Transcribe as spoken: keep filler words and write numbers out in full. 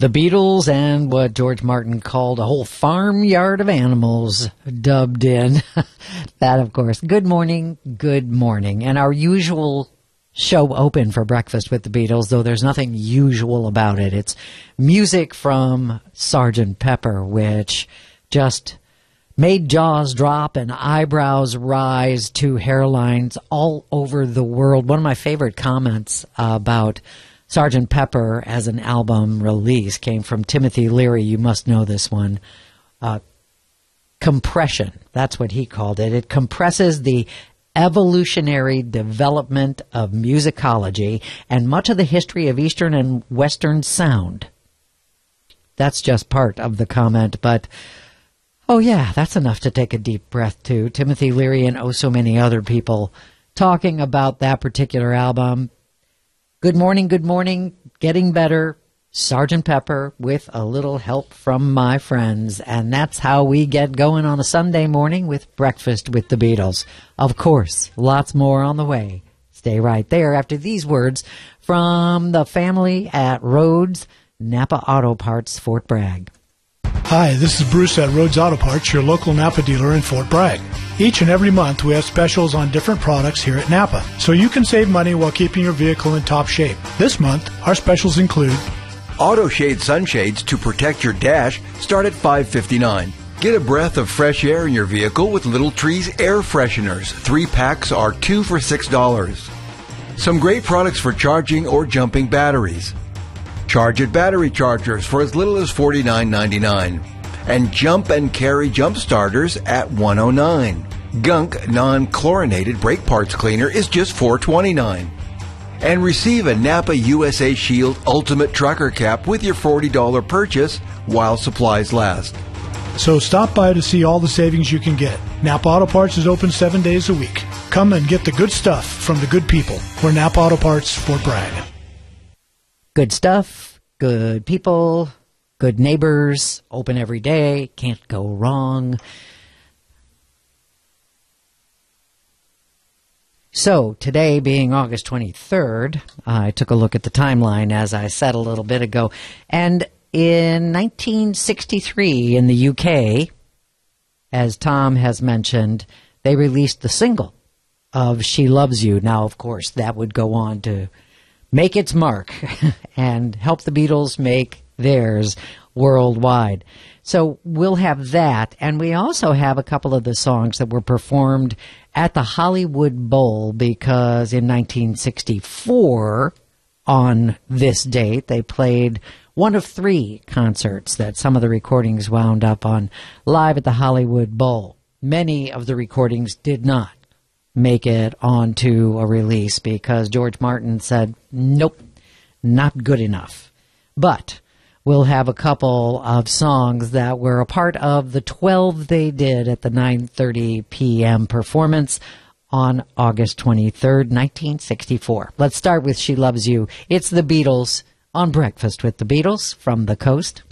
The Beatles and what George Martin called a whole farmyard of animals dubbed in. That, of course. Good morning, good morning. And our usual show open for Breakfast with the Beatles, though there's nothing usual about it. It's music from Sergeant Pepper, which just made jaws drop and eyebrows rise to hairlines all over the world. One of my favorite comments uh, about Sergeant Pepper as an album release came from Timothy Leary. You must know this one. Uh, compression, that's what he called it. It compresses the evolutionary development of musicology and much of the history of Eastern and Western sound. That's just part of the comment, but oh yeah, that's enough to take a deep breath to. Timothy Leary and oh so many other people talking about that particular album. Good morning, good morning, getting better, Sergeant Pepper with a little help from my friends. And that's how we get going on a Sunday morning with Breakfast with the Beatles. Of course, lots more on the way. Stay right there after these words from the family at Rhodes Napa Auto Parts, Fort Bragg. Hi, this is Bruce at Rhodes Auto Parts, your local Napa dealer in Fort Bragg. Each and every month we have specials on different products here at Napa, so you can save money while keeping your vehicle in top shape. This month, our specials include Auto Shade sunshades to protect your dash start at five fifty-nine. Get a breath of fresh air in your vehicle with Little Trees air fresheners. Three packs are two for six dollars. Some great products for charging or jumping batteries. Charge It battery chargers for as little as forty-nine ninety-nine. And Jump and Carry jump starters at one oh nine. Gunk non-chlorinated brake parts cleaner is just four twenty-nine. And receive a Napa U S A Shield Ultimate Trucker Cap with your forty dollars purchase while supplies last. So stop by to see all the savings you can get. Napa Auto Parts is open seven days a week. Come and get the good stuff from the good people. We're Napa Auto Parts, Fort Bragg. Good stuff, good people, good neighbors, open every day, can't go wrong. So, today being August twenty-third, I took a look at the timeline, as I said a little bit ago, and in nineteen sixty-three in the U K, as Tom has mentioned, they released the single of She Loves You. Now, of course, that would go on to make its mark and help the Beatles make theirs worldwide. So we'll have that, and we also have a couple of the songs that were performed at the Hollywood Bowl, because in nineteen sixty-four, on this date, they played one of three concerts that some of the recordings wound up on live at the Hollywood Bowl. Many of the recordings did not make it onto a release because George Martin said, nope, not good enough. But we'll have a couple of songs that were a part of the twelve they did at the nine thirty p.m. performance on August twenty-third, nineteen sixty-four. Let's start with She Loves You. It's the Beatles on Breakfast with the Beatles from the coast.